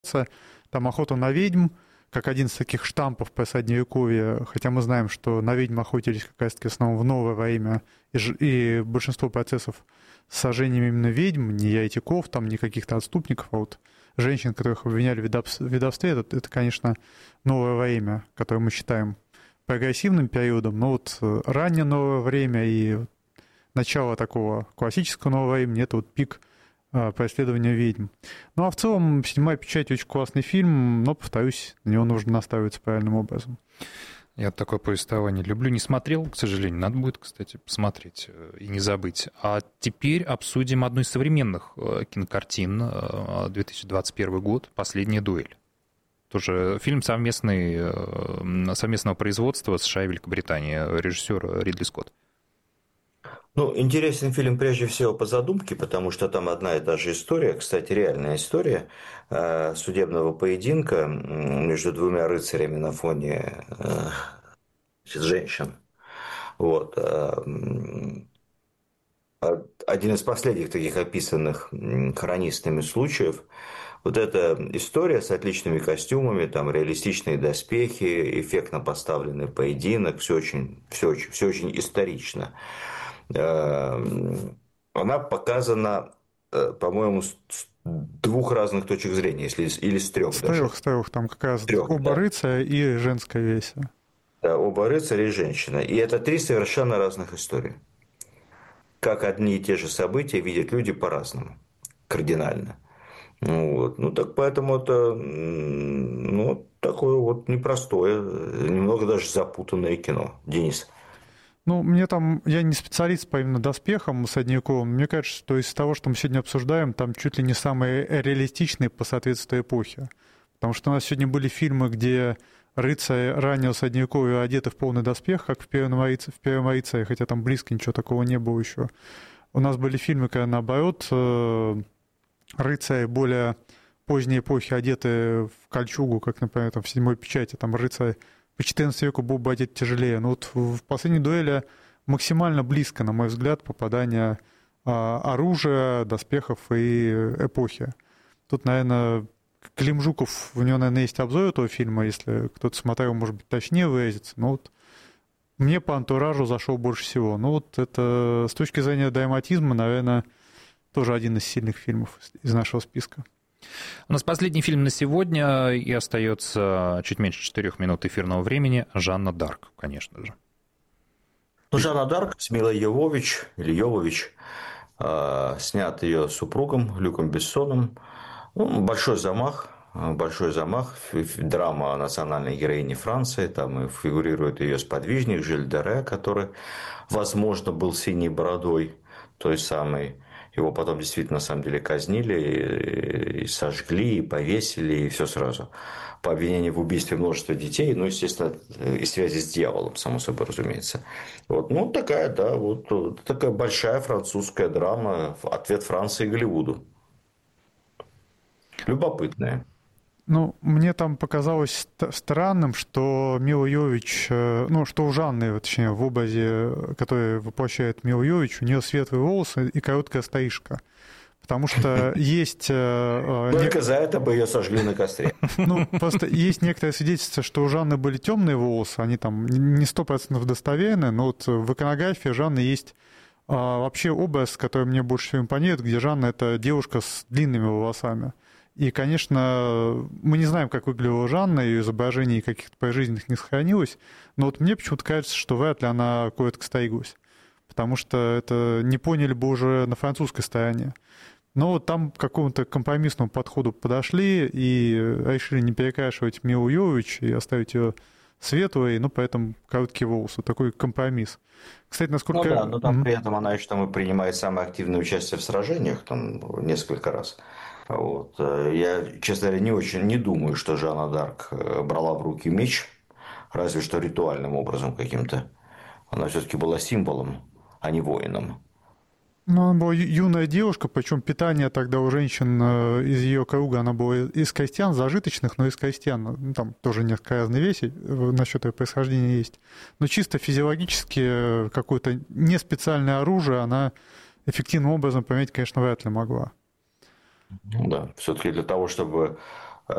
Там охота на ведьм, как один из таких штампов по Средневековья, хотя мы знаем, что на ведьм охотились как раз-таки в основном в новое время, и большинство процессов с сожжением именно ведьм, не еретиков, там, не каких-то отступников, а вот женщин, которых обвиняли в ведовстве, это, конечно, новое время, которое мы считаем прогрессивным периодом, но вот раннее новое время и начало такого классического нового времени – это вот пик преследования ведьм. Ну, а в целом «Седьмая печать» очень классный фильм, но, повторюсь, на него нужно настраиваться правильным образом. Я такое повествование люблю. Не смотрел, к сожалению. Надо будет, кстати, посмотреть и не забыть. А теперь обсудим одну из современных кинокартин, 2021 год, «Последняя дуэль». Тоже фильм совместного производства США и Великобритании, режиссер Ридли Скотт. Ну, интересен фильм прежде всего по задумке, потому что там одна и та же история, кстати, реальная история судебного поединка между двумя рыцарями на фоне женщин. Вот. Один из последних таких описанных хронистами случаев. Вот эта история с отличными костюмами, там реалистичные доспехи, эффектно поставленный поединок, все очень исторично. Она показана, по-моему, с двух разных точек зрения, или с трех даже. С трех, там как раз оба да. рыцаря и женская версия. Да, оба рыцаря и женщина. И это три совершенно разных истории. Как одни и те же события видят люди по-разному, кардинально. Вот. Ну, так поэтому это такое вот непростое, немного даже запутанное кино. Денис. Ну, я не специалист по именно доспехам средневековым, мне кажется, что из того, что мы сегодня обсуждаем, там чуть ли не самые реалистичные по соответствию эпохе. Потому что у нас сегодня были фильмы, где рыцари раннего средневековья одеты в полный доспех, как в «Первом рыцаре», хотя там близко ничего такого не было еще. У нас были фильмы, когда наоборот рыцари более поздней эпохи одеты в кольчугу, как, например, там, в «Седьмой печати», там рыцарь по XIV веку был бы одет тяжелее. Но вот в «Последней дуэли» максимально близко, на мой взгляд, попадание оружия, доспехов и эпохи. Тут, наверное, Клим Жуков, у него, наверное, есть обзор этого фильма, если кто-то смотрел, может быть, точнее выразится. Но вот мне по антуражу зашел больше всего. Ну вот это с точки зрения драматизма, наверное, тоже один из сильных фильмов из нашего списка. У нас последний фильм на сегодня, и остается чуть меньше 4 минут эфирного времени. «Жанна Дарк», конечно же. Ну, «Жанна Дарк» с Милой Йовович, снят ее супругом Люком Бессоном. Ну, большой замах, драма о национальной героине Франции, там и фигурирует ее сподвижник Жиль де Ре, который, возможно, был синей бородой той самой. Его потом действительно, на самом деле, казнили, и сожгли, и повесили, и все сразу. По обвинению в убийстве множества детей, ну, естественно, и связи с дьяволом, само собой, разумеется. Вот, ну, такая большая французская драма, ответ Франции Голливуду. Любопытная. Ну, мне там показалось странным, что Мила Йовович, что у Жанны, точнее, в образе, который воплощает Мила Йовович, у нее светлые волосы и короткая стрижка. Потому что есть... Только за это бы ее сожгли на костре. Ну, просто есть некоторые свидетельства, что у Жанны были темные волосы, они там не 100% достоверны, но вот в иконографии Жанны есть вообще образ, который мне больше всего импонирует, где Жанна – это девушка с длинными волосами. И, конечно, мы не знаем, как выглядела Жанна, ее изображений каких-то прижизненных не сохранилось, но вот мне почему-то кажется, что вряд ли она коротко стриглась, потому что это не поняли бы уже на французской стороне. Но вот там к какому-то компромиссному подходу подошли и решили не перекрашивать Милу Йовович и оставить ее светлой, поэтому короткие волосы. Такой компромисс. Кстати, насколько... но там при этом она еще там и принимает самое активное участие в сражениях, там несколько раз. Вот. Я, честно говоря, не думаю, что Жанна Дарк брала в руки меч, разве что ритуальным образом каким-то. Она все-таки была символом, а не воином. Ну, она была юная девушка, причем питание тогда у женщин из ее круга, она была из крестьян, зажиточных, но из крестьян. Ну, там тоже несколько разных вещей насчет ее происхождения есть. Но чисто физиологически какое-то неспециальное оружие она эффективным образом поменять, конечно, вряд ли могла. Да, все-таки для того, чтобы